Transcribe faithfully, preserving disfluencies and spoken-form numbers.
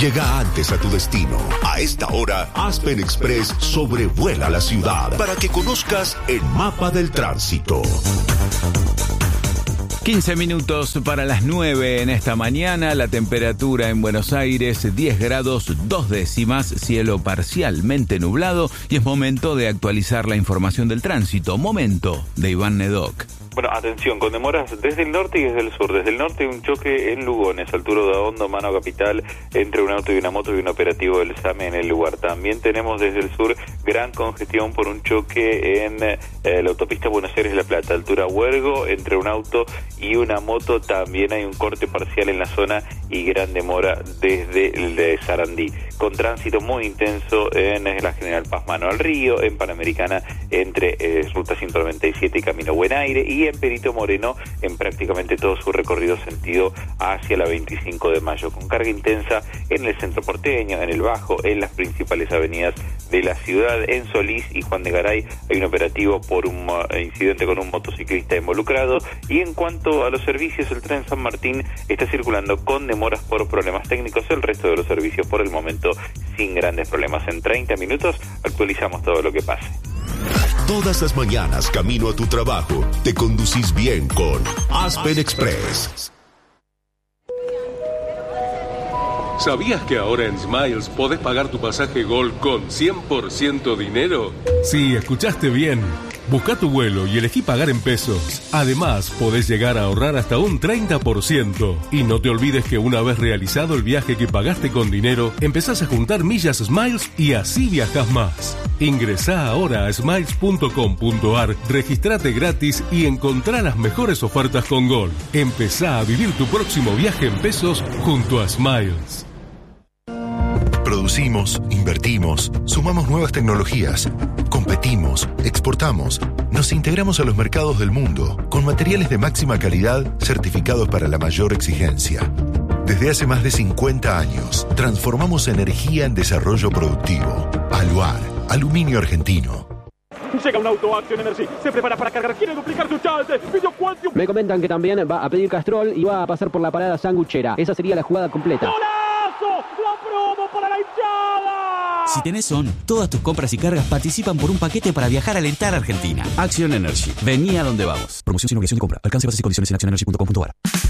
Llega antes a tu destino. A esta hora, Aspen Express sobrevuela la ciudad para que conozcas el mapa del tránsito. quince minutos para las nueve en esta mañana. La temperatura en Buenos Aires, diez grados, dos décimas, cielo parcialmente nublado. Y es momento de actualizar la información del tránsito. Momento de Iván Nedoc. Bueno, atención, con demoras desde el norte y desde el sur. Desde el norte, un choque en Lugones, altura de Aondo, Mano Capital, entre un auto y una moto y un operativo del SAME en el lugar. También tenemos desde el sur gran congestión por un choque en eh, la autopista Buenos Aires-La Plata, altura Huergo, entre un auto y una moto. También hay un corte parcial en la zona y gran demora desde el de Sarandí. Con tránsito muy intenso en la General Paz Mano al Río, en Panamericana, entre eh, Ruta ciento noventa y siete y Camino Buen Aire, y en Perito Moreno en prácticamente todo su recorrido sentido hacia la veinticinco de mayo, con carga intensa en el centro porteño, en el Bajo, en las principales avenidas de la ciudad. En Solís y Juan de Garay hay un operativo por un uh, incidente con un motociclista involucrado. Y en cuanto a los servicios, el tren San Martín está circulando con demoras por problemas técnicos. El resto de los servicios por el momento sin grandes problemas. En treinta minutos actualizamos todo lo que pase. Todas las mañanas, camino a tu trabajo, te conducís bien con Aspen Express. ¿Sabías que ahora en Smiles podés pagar tu pasaje Gol con cien por ciento dinero? Sí, escuchaste bien. Busca tu vuelo y elegí pagar en pesos. Además, podés llegar a ahorrar hasta un treinta por ciento. Y no te olvides que una vez realizado el viaje que pagaste con dinero, empezás a juntar millas Smiles y así viajás más. Ingresá ahora a smiles punto com punto ar, registrate gratis y encontrá las mejores ofertas con Gol. Empezá a vivir tu próximo viaje en pesos junto a Smiles. Producimos, invertimos, sumamos nuevas tecnologías, competimos, exportamos, nos integramos a los mercados del mundo con materiales de máxima calidad certificados para la mayor exigencia. Desde hace más de cincuenta años, transformamos energía en desarrollo productivo. Aluar, aluminio argentino. Llega un auto Action Energy, se prepara para cargar, quiere duplicar su chance. Me comentan que también va a pedir Castrol y va a pasar por la parada sanguchera. Esa sería la jugada completa. ¡Golazo! ¡La promo para la hinchada! Si tenés Son, todas tus compras y cargas participan por un paquete para viajar a alentar a Argentina. Action Energy. Vení a donde vamos. Promoción sin obligación de compra. Alcance bases y condiciones en action energy punto com punto ar.